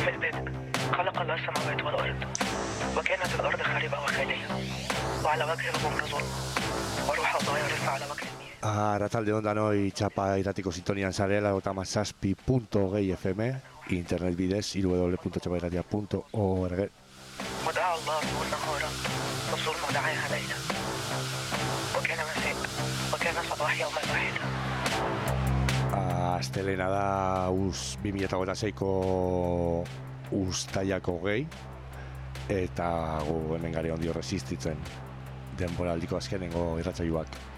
في البدء خلق الله السماوات والأرض وكانت الأرض خاربة وخالية وعلى وجه الغمر ظلم وروح الله يرف على وجه المياه. Arratsalde on danoi txapa iratiko sintonian zarela /6.2 FM internet bidez www.txapairatia.org. ودعا الله النور نهارا والظلمة دعاها ليلا وكان مساء وكان صباح يوم واحد. Astelena da 2026ko uztailako 20 eta gu hemen gare ondio resistitzen denboraldiko azkenengo irratzailuak.